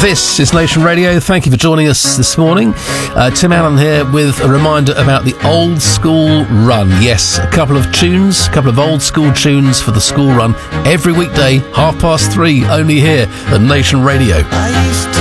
This is Nation Radio. Thank you for joining us this morning. Tim Allen here with a reminder about the Old School Run. Yes, a couple of old school tunes for the school run every weekday, 3:30, only here at Nation Radio. I used to